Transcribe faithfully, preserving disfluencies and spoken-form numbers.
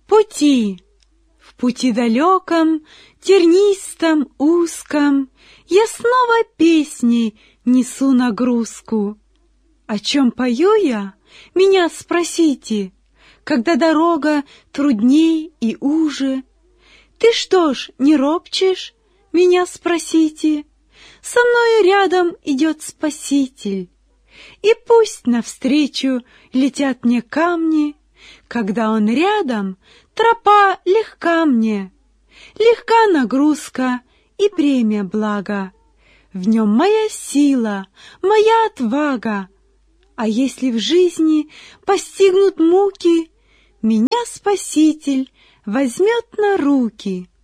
пути, в пути далеком, тернистом, узком, я снова песней несу нагрузку. О чем пою я, меня спросите, когда дорога трудней и уже. Ты что ж, не ропчешь, меня спросите? Со мною рядом идет Спаситель, и пусть навстречу летят мне камни, когда он рядом, тропа легка мне, легка нагрузка и бремя блага. В нем моя сила, моя отвага. А если в жизни постигнут муки, меня Спаситель возьмет на руки.